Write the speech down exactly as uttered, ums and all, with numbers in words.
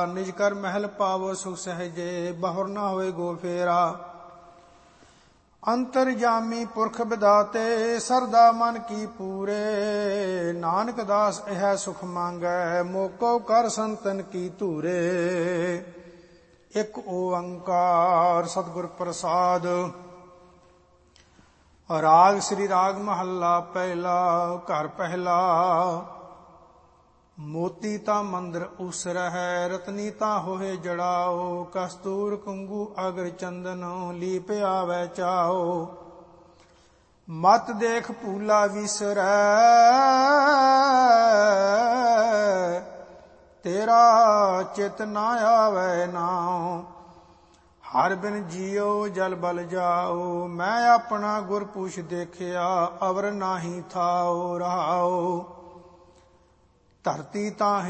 ਨਿਜ ਕਰ ਮਹਿਲ ਪਾਵੋ ਸੁਖ ਸਹਿਜੇ, ਬਹੁਰ ਨਾ ਹੋਏ ਗੋ ਫੇਰਾ। ਅੰਤਰਜਾਮੀ ਪੁਰਖ ਵਿਦਾਤੇ, ਸਰਦਾ ਮਨ ਕੀ ਪੂਰੇ। ਨਾਨਕ ਦਾਸ ਇਹ ਸੁਖ ਮੰਗੈ, ਮੋਕੋ ਕਰ ਸੰਤਨ ਕੀ ਧੂਰੇ। ਇੱਕ ਓੰਕਾਰ ਸਤਿਗੁਰ ਪ੍ਰਸਾਦ। ਰਾਗ ਸ੍ਰੀ ਰਾਗ ਮਹੱਲਾ ਪਹਿਲਾ। ਘਰ ਪਹਿਲਾ। ਮੋਤੀ ਤਾਂ ਮੰਦਰ ਉਸਰਹਿ, ਰਤਨੀ ਤਾਂ ਹੋਏ ਜੜਾਓ। ਕਸਤੂਰ ਕੁੰਗੂ ਅਗਰ ਚੰਦਨ, ਲੀਪ ਆਵੈ ਚਾਓ। ਮਤ ਦੇਖ ਭੂਲਾ ਵਿਸਰੈ, ਤੇਰਾ ਚਿਤ ਨਾ ਆਵੈ ਨਾਉ। ਹਰ ਬਿਨ ਜੀਉ ਜਲ ਬਲ ਜਾਓ, ਮੈਂ ਆਪਣਾ ਗੁਰ ਪੂਛ ਦੇਖਿਆ। ਅਵਰ ਨਾਹੀ ਥਾਉ ਰਹਾਉ। ਧਰਤੀ ਤਾਂ